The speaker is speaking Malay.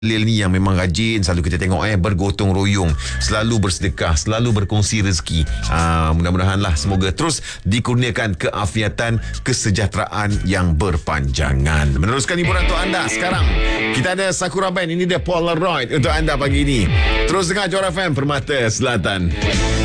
Lil ni yang memang rajin, selalu kita tengok bergotong royong, selalu bersedekah, selalu berkongsi rezeki. Mudah-mudahanlah semoga terus dikurniakan keafiatan, kesejahteraan yang berpanjangan. Meneruskan hiburan untuk anda sekarang. Kita ada Sakura Band, ini dia Polaroid untuk anda pagi ini. Terus dengar Johor FM Permata Selatan.